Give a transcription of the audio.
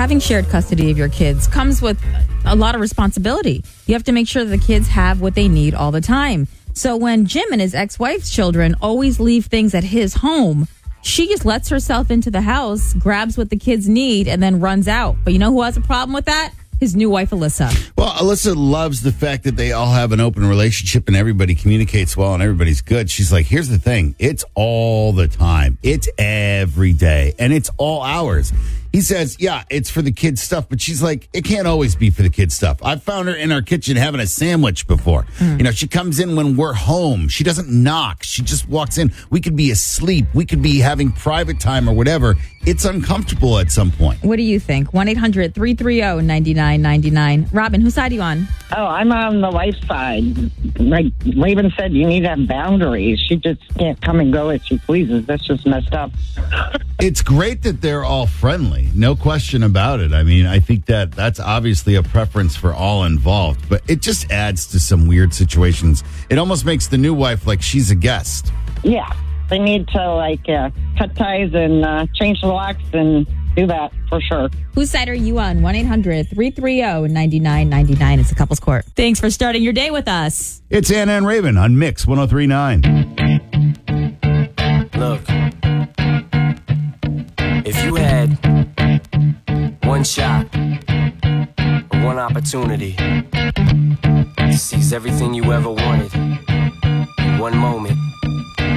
having shared custody of your kids comes with a lot of responsibility. You have to make sure that the kids have what they need all the time. So when Jim and his ex-wife's children always leave things at his home, she just lets herself into the house, grabs what the kids need, and then runs out. But you know who has a problem with that? His new wife, Alyssa. Well, Alyssa loves the fact that they all have an open relationship and everybody communicates well and everybody's good. She's like, here's the thing. It's all the time. It's every day. And it's all hours. He says, yeah, it's for the kids' stuff. But she's like, it can't always be for the kids' stuff. I've found her in our kitchen having a sandwich before. You know, she comes in when we're home. She doesn't knock. She just walks in. We could be asleep. We could be having private time or whatever. It's uncomfortable at some point. What do you think? 1-800-330-9999. Robin, whose side are you on? Oh, I'm on the wife's side. Like Raven said, you need to have boundaries. She just can't come and go as she pleases. That's just messed up. It's great that they're all friendly. No question about it. I mean, I think that's obviously a preference for all involved, but it just adds to some weird situations. It almost makes the new wife like she's a guest. Yeah, they need to cut ties and change the locks and do that for sure. Whose side are you on? 1-800-330-9999. It's a couples court. Thanks for starting your day with us. It's Anna and Raven on Mix 103.9. Look, if you had one shot, or one opportunity to seize everything you ever wanted in one moment,